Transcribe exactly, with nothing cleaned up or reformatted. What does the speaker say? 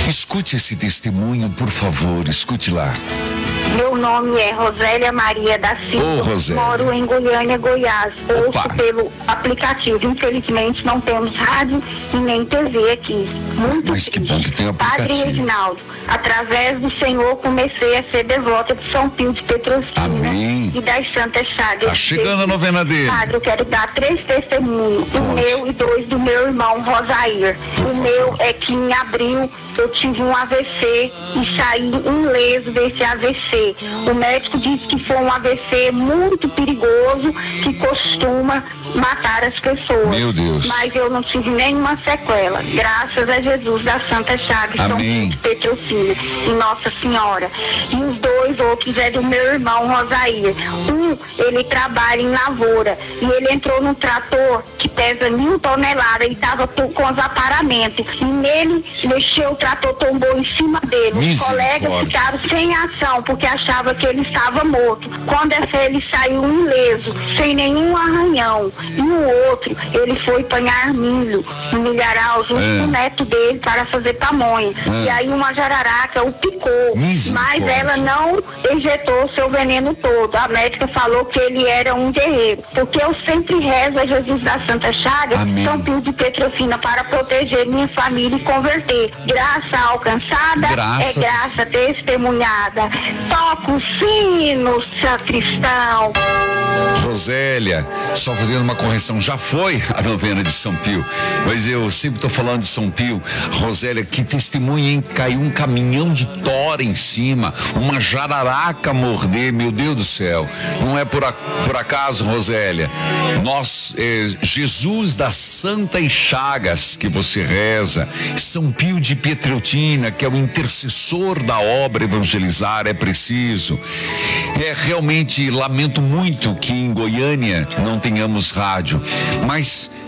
Escute esse testemunho, por favor, escute lá. Meu nome é Rosélia Maria da Silva. Ô, Rosélia. Moro em Goiânia, Goiás. Opa. Ouço pelo aplicativo. Infelizmente não temos rádio e nem T V aqui. Muito Mas que triste. bom que tem aplicativo. Padre Reginaldo, através do Senhor comecei a ser devota de São Pio de Petrocina. Amém. E das Santas Chagas. Tá chegando a novena dele. Padre, eu quero dar três testemunhos. O Pode. meu e dois do meu irmão Rosair. Por O favor. meu é que em abril eu tive um A V C e saí ileso desse A V C. O médico disse que foi um A V C muito perigoso que costuma matar as pessoas. Meu Deus. Mas eu não tive nenhuma sequela. Graças a Jesus da Santa Chagas, São Amém. Pio de Petrocina e Nossa Senhora. E os dois outros é do meu irmão Rosair. Um, ele trabalha em lavoura e ele entrou num trator que pesa mil toneladas e estava com os aparamentos. E nele mexeu, o trator tombou em cima dele. Os colegas ficaram sem ação porque achavam que ele estava morto. Quando ele saiu ileso, sem nenhum arranhão. E o outro, ele foi apanhar milho no milharal junto É. com o neto dele para fazer pamonha. É. E aí uma jararaca o picou, mas Misericórdia. ela não injetou o seu veneno todo. A médica falou que ele era um guerreiro. Porque eu sempre rezo a Jesus da Santa Chagas, Amém. São Pio de Petrocina, para proteger minha família e converter. Graça alcançada Graça. é graça testemunhada. Toca o sino, sacristão. Rosélia, só fazendo uma correção, já foi a novena de São Pio, mas eu sempre tô falando de São Pio. Rosélia, que testemunha, hein? Caiu um caminhão de tora em cima, uma jararaca morder, meu Deus do céu. Não é por, a, por acaso, Rosélia. Nós, é, Jesus das Santas Chagas que você reza, São Pio de Pietreutina, que é o intercessor da obra evangelizar, é preciso. É, realmente lamento muito que em Goiânia não tenhamos rádio, mas